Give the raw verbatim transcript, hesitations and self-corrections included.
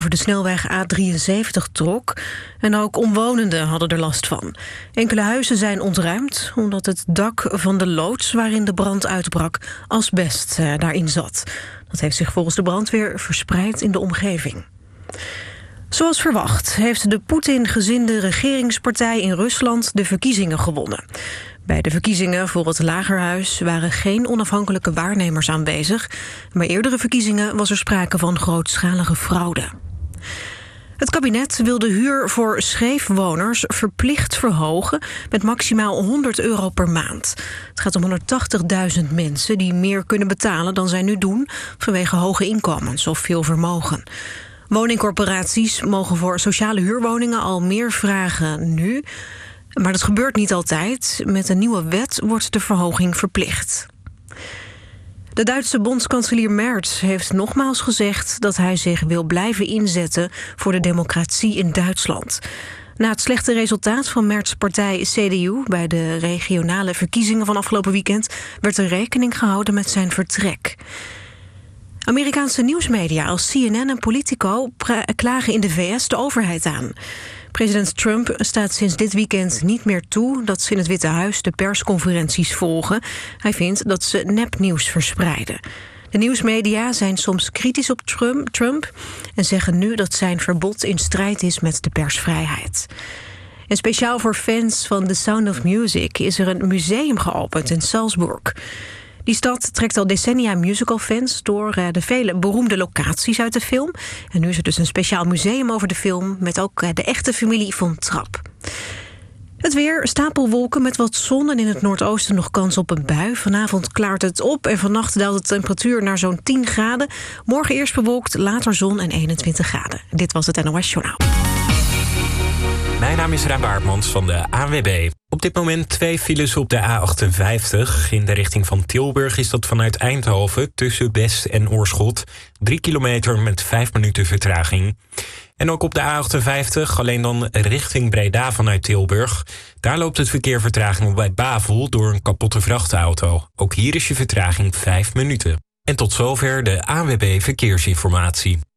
de snelweg A drieënzeventig trok en ook omwonenden hadden er last van. Enkele huizen zijn ontruimd omdat het dak van de loods waarin de brand uitbrak asbest eh, daarin zat. Dat heeft zich volgens de brandweer verspreid in de omgeving. Zoals verwacht heeft de Poetin-gezinde regeringspartij in Rusland de verkiezingen gewonnen. Bij de verkiezingen voor het Lagerhuis waren geen onafhankelijke waarnemers aanwezig. Bij eerdere verkiezingen was er sprake van grootschalige fraude. Het kabinet wil de huur voor scheefwoners verplicht verhogen met maximaal honderd euro per maand. Het gaat om honderdtachtigduizend mensen die meer kunnen betalen dan zij nu doen vanwege hoge inkomens of veel vermogen. Woningcorporaties mogen voor sociale huurwoningen al meer vragen nu, maar dat gebeurt niet altijd. Met een nieuwe wet wordt de verhoging verplicht. De Duitse bondskanselier Merz heeft nogmaals gezegd dat hij zich wil blijven inzetten voor de democratie in Duitsland. Na het slechte resultaat van Merz' partij C D U bij de regionale verkiezingen van afgelopen weekend werd er rekening gehouden met zijn vertrek. Amerikaanse nieuwsmedia als C N N en Politico klagen in de V S de overheid aan. President Trump staat sinds dit weekend niet meer toe dat ze in het Witte Huis de persconferenties volgen. Hij vindt dat ze nepnieuws verspreiden. De nieuwsmedia zijn soms kritisch op Trump, Trump en zeggen nu dat zijn verbod in strijd is met de persvrijheid. En speciaal voor fans van The Sound of Music is er een museum geopend in Salzburg. Die stad trekt al decennia musicalfans door de vele beroemde locaties uit de film. En nu is er dus een speciaal museum over de film met ook de echte familie von Trapp. Het weer, stapelwolken met wat zon en in het noordoosten nog kans op een bui. Vanavond klaart het op en vannacht daalt de temperatuur naar zo'n tien graden. Morgen eerst bewolkt, later zon en eenentwintig graden. Dit was het N O S Journaal. Mijn naam is Ruim Baartmans van de A N W B. Op dit moment twee files op de A achtenvijftig. In de richting van Tilburg is dat vanuit Eindhoven tussen Best en Oorschot. Drie kilometer met vijf minuten vertraging. En ook op de A achtenvijftig, alleen dan richting Breda vanuit Tilburg. Daar loopt het verkeer vertraging op bij Bavel door een kapotte vrachtauto. Ook hier is je vertraging vijf minuten. En tot zover de A N W B Verkeersinformatie.